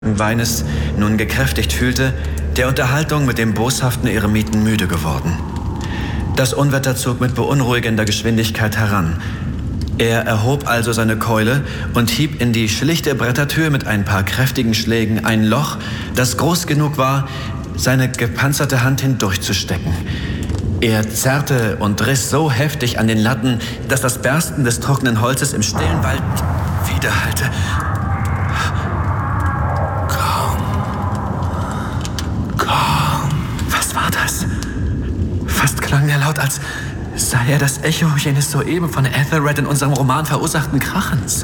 Weines nun gekräftigt fühlte, der Unterhaltung mit dem boshaften Eremiten müde geworden. Das Unwetter zog mit beunruhigender Geschwindigkeit heran. Er erhob also seine Keule und hieb in die schlichte Brettertür mit ein paar kräftigen Schlägen ein Loch, das groß genug war, seine gepanzerte Hand hindurchzustecken. Er zerrte und riss so heftig an den Latten, dass das Bersten des trockenen Holzes im stillen Wald widerhallte. Was war das? Fast klang er laut, als sei er das Echo jenes soeben von Ethelred in unserem Roman verursachten Krachens.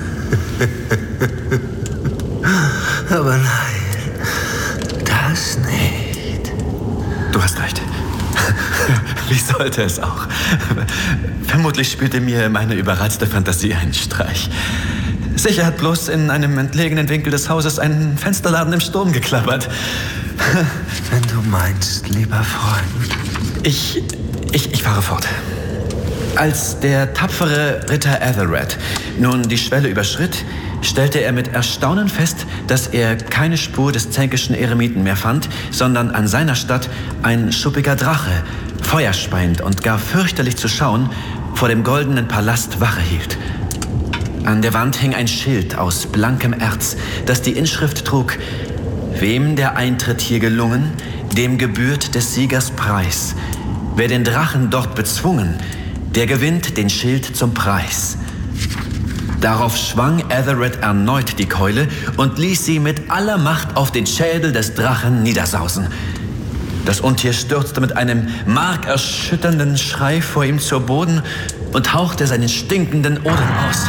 Aber nein, das nicht. Du hast recht. Wie sollte es auch? Vermutlich spielte mir meine überreizte Fantasie einen Streich. Sicher hat bloß in einem entlegenen Winkel des Hauses ein Fensterladen im Sturm geklappert. Wenn du meinst, lieber Freund. Ich fahre fort. Als der tapfere Ritter Ethelred nun die Schwelle überschritt, stellte er mit Erstaunen fest, dass er keine Spur des zänkischen Eremiten mehr fand, sondern an seiner Statt ein schuppiger Drache, feuerspeiend und gar fürchterlich zu schauen, vor dem goldenen Palast Wache hielt. An der Wand hing ein Schild aus blankem Erz, das die Inschrift trug: Wem der Eintritt hier gelungen, dem gebührt des Siegers Preis. Wer den Drachen dort bezwungen, der gewinnt den Schild zum Preis. Darauf schwang Ethelred erneut die Keule und ließ sie mit aller Macht auf den Schädel des Drachen niedersausen. Das Untier stürzte mit einem markerschütternden Schrei vor ihm zu Boden und hauchte seinen stinkenden Odem aus.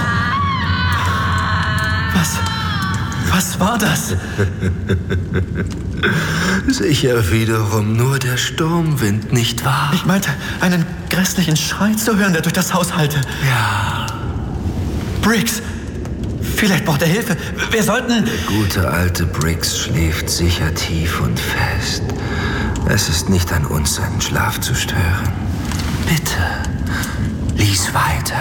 Was war das? Sicher wiederum nur der Sturmwind, nicht wahr? Ich meinte, einen grässlichen Schrei zu hören, der durch das Haus hallte. Ja. Briggs, vielleicht braucht er Hilfe. Wir sollten... Der gute alte Briggs schläft sicher tief und fest. Es ist nicht an uns, seinen Schlaf zu stören. Bitte, lies weiter.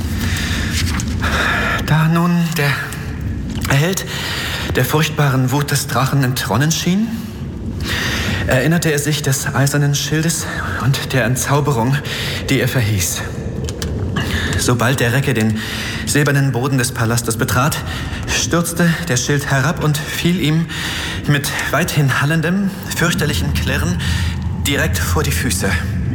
Da nun der Held der furchtbaren Wut des Drachen entronnen schien, erinnerte er sich des eisernen Schildes und der Entzauberung, die er verhieß. Sobald der Recke den silbernen Boden des Palastes betrat, stürzte der Schild herab und fiel ihm mit weithin hallendem, fürchterlichen Klirren direkt vor die Füße.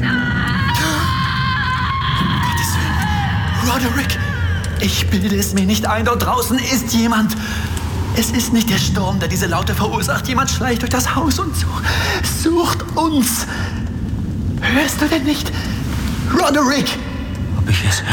Gottes Willen! Roderick! Ich bilde es mir nicht ein, dort draußen ist jemand. Es ist nicht der Sturm, der diese Laute verursacht. Jemand schleicht durch das Haus und sucht uns. Hörst du denn nicht, Roderick? Ob ich es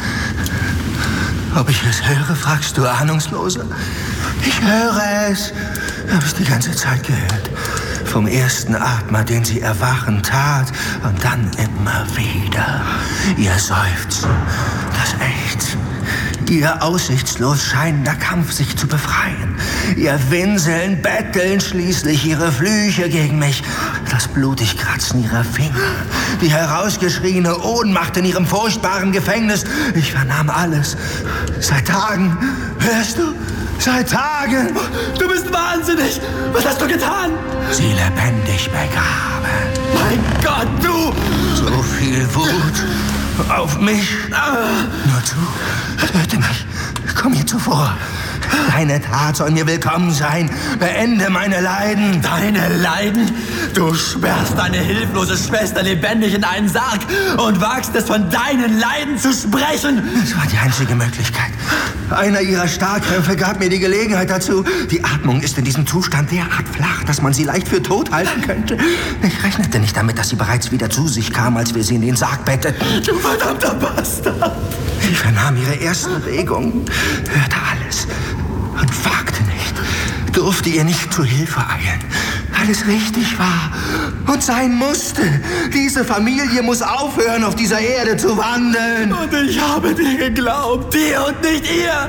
höre, fragst du Ahnungsloser. Ich höre es. Habe ich die ganze Zeit gehört. Vom ersten Atmer, den sie erwachen tat, und dann immer wieder. Ihr Seufzen, das Ächzen, ihr aussichtslos scheinender Kampf, sich zu befreien. Ihr Winseln, Betteln, schließlich ihre Flüche gegen mich. Das blutig Kratzen ihrer Finger. Die herausgeschrieene Ohnmacht in ihrem furchtbaren Gefängnis. Ich vernahm alles. Seit Tagen. Hörst du? Seit Tagen. Du bist wahnsinnig. Was hast du getan? Sie lebendig begraben. Mein Gott, du! So viel Wut auf mich. Nur du, töte mich. Komm mir zuvor. Deine Tat soll mir willkommen sein. Beende meine Leiden. Deine Leiden? Du sperrst deine hilflose Schwester lebendig in einen Sarg und wagst es, von deinen Leiden zu sprechen. Das war die einzige Möglichkeit. Einer ihrer Starrkrämpfe gab mir die Gelegenheit dazu. Die Atmung ist in diesem Zustand derart flach, dass man sie leicht für tot halten könnte. Ich rechnete nicht damit, dass sie bereits wieder zu sich kam, als wir sie in den Sarg betteten. Du verdammter Bastard! Ich vernahm ihre ersten Regungen, hörte alles und wagte nicht, durfte ihr nicht zu Hilfe eilen. Alles richtig war und sein musste. Diese Familie muss aufhören, auf dieser Erde zu wandeln. Und ich habe dir geglaubt, dir und nicht ihr.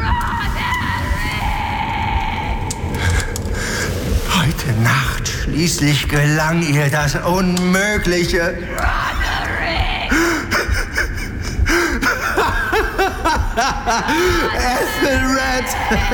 Heute Nacht schließlich gelang ihr das Unmögliche. Roderick! Ethelred!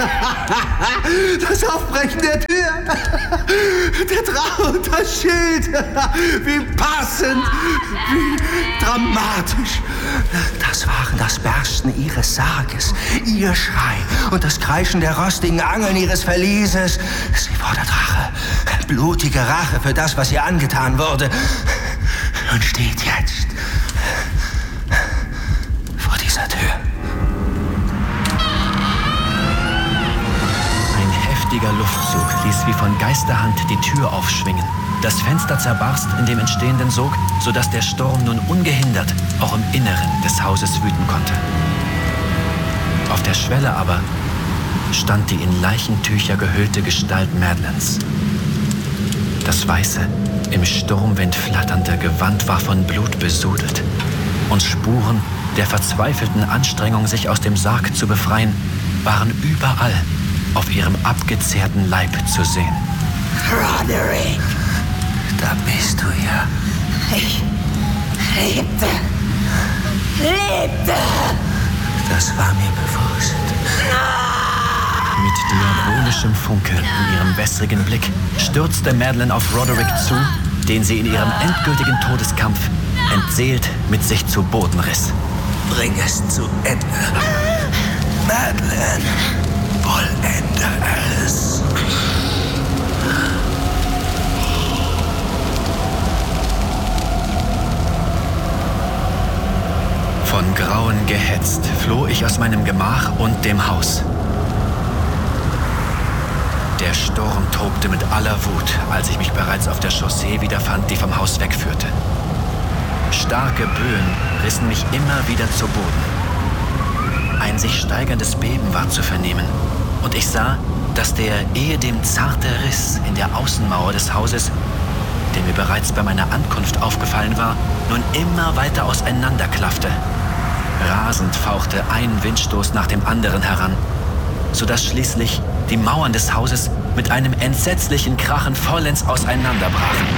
Das Aufbrechen der Tür! Der Drache und das Schild! Wie passend! Wie dramatisch! Das waren das Bersten ihres Sarges, ihr Schrei und das Kreischen der rostigen Angeln ihres Verlieses. Sie war der Drache. Blutige Rache für das, was ihr angetan wurde. Und steht jetzt vor dieser Tür. Ein heftiger Luftzug ließ wie von Geisterhand die Tür aufschwingen. Das Fenster zerbarst in dem entstehenden Sog, sodass der Sturm nun ungehindert auch im Inneren des Hauses wüten konnte. Auf der Schwelle aber stand die in Leichentücher gehüllte Gestalt Madelyns. Das weiße, im Sturmwind flatternde Gewand war von Blut besudelt und Spuren der verzweifelten Anstrengung, sich aus dem Sarg zu befreien, waren überall auf ihrem abgezehrten Leib zu sehen. Roderick, da bist du ja. Ich lebte. Das war mir bewusst. Mit diabolischem Funkeln in ihrem wässrigen Blick stürzte Madeleine auf Roderick zu, den sie in ihrem endgültigen Todeskampf entseelt mit sich zu Boden riss. Bring es zu Ende. Madeleine, vollende es. Von Grauen gehetzt floh ich aus meinem Gemach und dem Haus. Der Sturm tobte mit aller Wut, als ich mich bereits auf der Chaussee wiederfand, die vom Haus wegführte. Starke Böen rissen mich immer wieder zu Boden. Ein sich steigerndes Beben war zu vernehmen, und ich sah, dass der ehedem zarte Riss in der Außenmauer des Hauses, der mir bereits bei meiner Ankunft aufgefallen war, nun immer weiter auseinanderklaffte. Rasend fauchte ein Windstoß nach dem anderen heran, sodass schließlich die Mauern des Hauses mit einem entsetzlichen Krachen vollends auseinanderbrachen.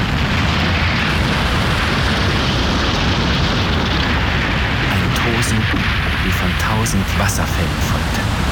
Ein Tosen wie von 1000 Wasserfällen folgte.